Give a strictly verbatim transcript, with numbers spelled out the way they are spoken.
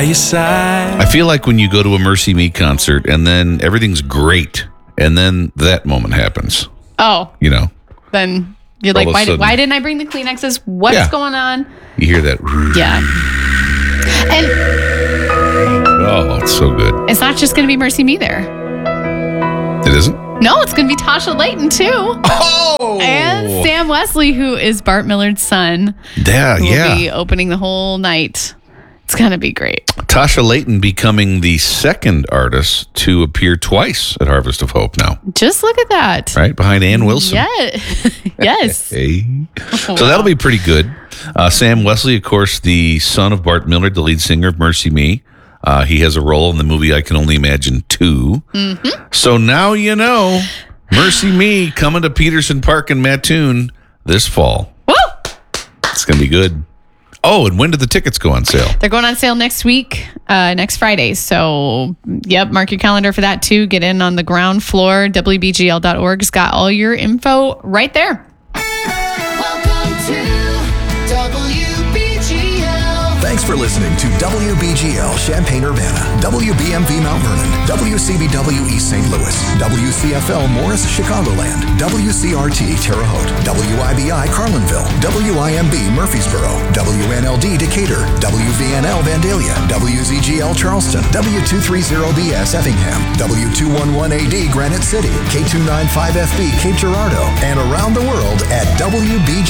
by your side. I feel like when you go to a Mercy Me concert and then everything's great, and then that moment happens. Oh. You know? Then you're All like, of a why, sudden- why didn't I bring the Kleenexes? What's Yeah. going on? You hear that? Yeah. And Oh, it's so good. it's not just going to be Mercy Me there. It isn't? No, it's going to be Tasha Layton, too. Oh! And Sam Wesley, who is Bart Millard's son. Yeah, who yeah. will be opening the whole night. It's going to be great. Tasha Layton becoming the second artist to appear twice at Harvest of Hope now. Just look at that. Right? Behind Ann Wilson. Yeah. Yes. Hey. So that'll be pretty good. Uh, Sam Wesley, of course, the son of Bart Millard, the lead singer of Mercy Me. Uh, he has a role in the movie I Can Only Imagine two. Mm-hmm. So now you know, Mercy Me coming to Peterson Park in Mattoon this fall. Woo! It's going to be good. Oh, and when did the tickets go on sale? They're going on sale next week, uh, next Friday. So, yep, mark your calendar for that too. Get in on the ground floor. W B G L dot org's got all your info right there. Welcome to W B G L. Thanks for listening to W B G L Champaign-Urbana, W B M V Mount Vernon, W C B W East Saint Louis, W C F L Morris Chicagoland, W C R T Terre Haute, W I B I Carlinville, W I M B Murfreesboro, W N L D Decatur, W V N L Vandalia, W Z G L Charleston, W two thirty B S Effingham, W two eleven A D Granite City, K two ninety-five F B Cape Girardeau, and around the world at W B G